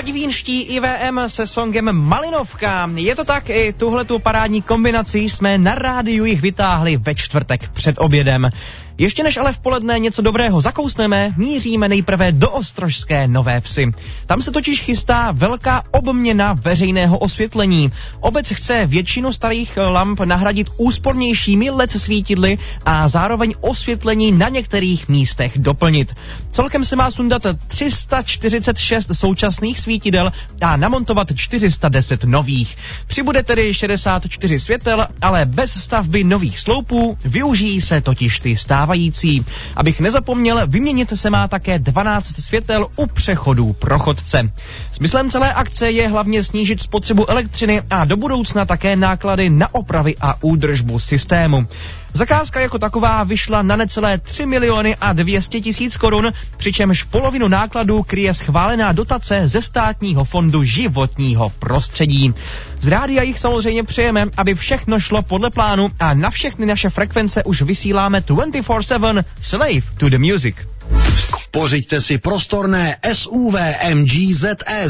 Hodivínští IVM se songem Malinovka. Je to tak, i tuhletu parádní kombinaci jsme na rádiu jich vytáhli ve čtvrtek před obědem. Ještě než ale v poledne něco dobrého zakousneme, míříme nejprve do Ostrožské Nové Vsi. Tam se totiž chystá velká obměna veřejného osvětlení. Obec chce většinu starých lamp nahradit úspornějšími LED svítidly a zároveň osvětlení na některých místech doplnit. Celkem se má sundat 346 současných svítidel a namontovat 410 nových. Přibude tedy 64 světel, ale bez stavby nových sloupů, využijí se totiž ty stávající. Abych nezapomněl, vyměnit se má také 12 světel u přechodů pro chodce. Smyslem celé akce je hlavně snížit spotřebu elektřiny a do budoucna také náklady na opravy a údržbu systému. Zakázka jako taková vyšla na necelé 3 miliony a 200 tisíc korun, přičemž polovinu nákladů kryje schválená dotace ze Státního fondu životního prostředí. Z rádia jich samozřejmě přejeme, aby všechno šlo podle plánu a na všechny naše frekvence už vysíláme 24/7 Slave to the Music. Pořiďte si prostorné SUV MG ZS